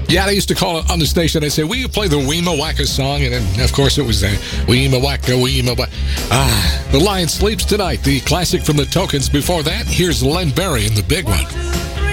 Yeah, they used to call it on the station. They'd say, will you play the Weema Wacka song? And then, of course, it was Weema Wacka, Weema Wacka. The Lion Sleeps Tonight, the classic from the Tokens. Before that, here's Len Berry and the big one.